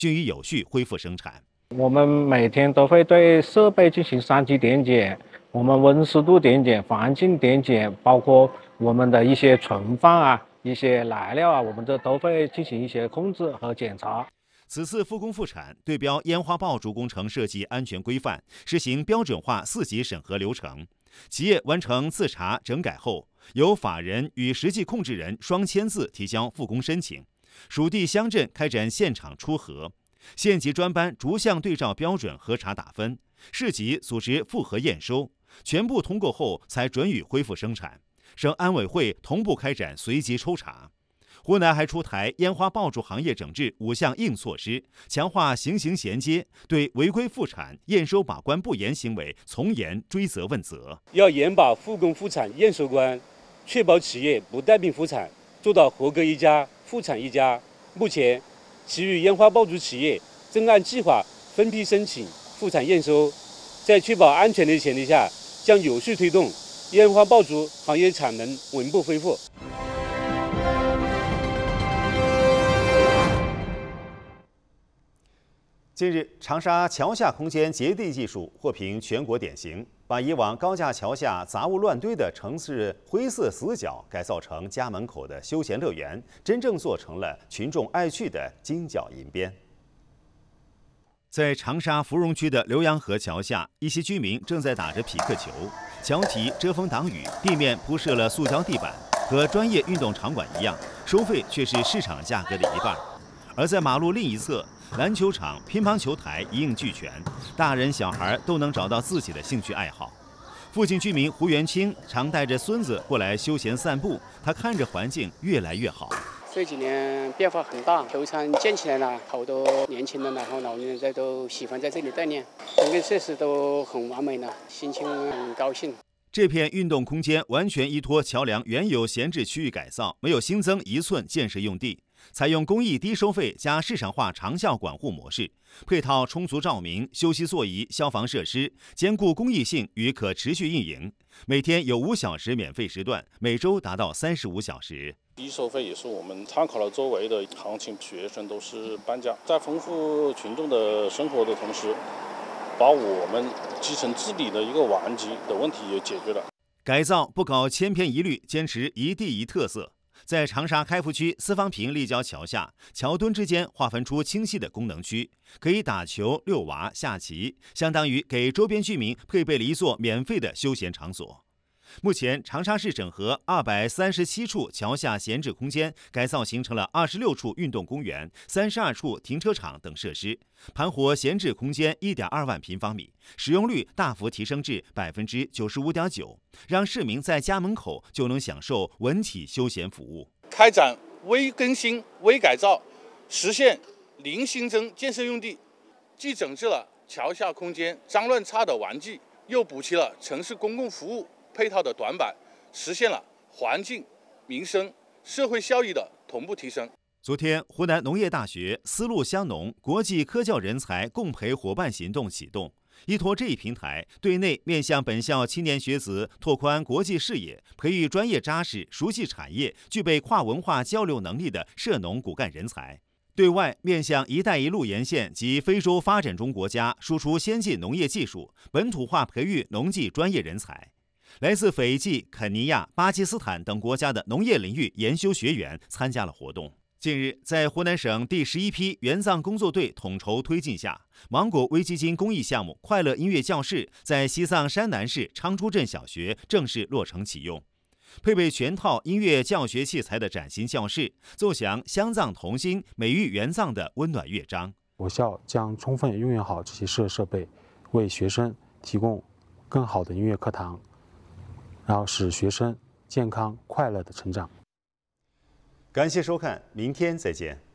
均已有序恢复生产。 我们每天都会对设备进行3级点检，我们温湿度点检、环境点检，包括我们的一些存放啊、一些来料啊，我们这都会进行一些控制和检查。 此次复工复产对标烟花爆竹工程设计安全规范，实行标准化4级审核流程。企业完成自查整改后，由法人与实际控制人双签字提交复工申请，属地乡镇开展现场出核，县级专班逐项对照标准核查打分，市级组织复核验收，全部通过后才准予恢复生产。省安委会同步开展随机抽查。湖南还出台烟花爆竹行业整治5项硬措施，强化行刑衔接，对违规复产、验收把关不严行为从严追责问责。 要严把复工复产验收关，确保企业不带病复产，做到合格一家、复产一家。目前，其余烟花爆竹企业正按计划分批申请复产验收，在确保安全的前提下，将有序推动烟花爆竹行业产能稳步恢复。 近日，长沙桥下空间节地技术获评全国典型，把以往高架桥下杂物乱堆的城市灰色死角改造成家门口的休闲乐园，真正做成了群众爱去的金角银边。在长沙芙蓉区的浏阳河桥下，一些居民正在打着匹克球，桥体遮风挡雨，地面铺设了塑胶地板，和专业运动场馆一样，收费却是市场价格的1半。而在马路另一侧，篮球场、乒乓球台一应俱全，大人小孩都能找到自己的兴趣爱好。附近居民胡元清常带着孙子过来休闲散步，他看着环境越来越好。 这几年变化很大，球场建起来了，好多年轻人然后老年人都喜欢在这里锻炼，整个设施都很完美了，心情很高兴。 这片运动空间完全依托桥梁原有闲置区域改造，没有新增1寸建设用地，采用公益低收费加市场化长效管护模式，配套充足照明、休息座椅、消防设施，兼顾公益性与可持续运营。每天有5小时免费时段，每周达到35小时。 低收费也是我们参考了周围的行情，学生都是半价，在丰富群众的生活的同时，把我们基层治理的一个顽疾的问题也解决了。 改造不搞千篇一律，坚持一地一特色。在长沙开福区4方坪立交桥下，桥墩之间划分出清晰的功能区，可以打球、遛娃、下棋，相当于给周边居民配备了一座免费的休闲场所。目前，长沙市整合237处桥下闲置空间，改造形成了26处运动公园、32处停车场等设施，盘活闲置空间1.2万平方米，使用率大幅提升至95.9%，让市民在家门口就能享受文体休闲服务。 开展微更新、微改造，实现零新增建设用地，既整治了桥下空间脏乱差的顽疾，又补齐了城市公共服务配套的短板，实现了环境、民生、社会效益的同步提升。 昨天，湖南农业大学丝路乡农国际科教人才共培伙伴行动启动，依托这一平台，对内面向本校青年学子拓宽国际视野，培育专业扎实、熟悉产业、具备跨文化交流能力的涉农骨干人才；对外面向“一带一路”沿线及非洲发展中国家输出先进农业技术，本土化培育农技专业人才。来自斐济、肯尼亚、巴基斯坦等国家的农业领域研修学员参加了活动。近日，在湖南省第11批援藏工作队统筹推进下，芒果微基金公益项目快乐音乐教室在西藏山南市昌珠镇小学正式落成启用。配备全套音乐教学器材的崭新教室，奏响乡藏童心、美育援藏的温暖乐章。 我校将充分运用好这些设备，为学生提供更好的音乐课堂，然后使学生健康快乐的成长。 感谢收看，明天再见。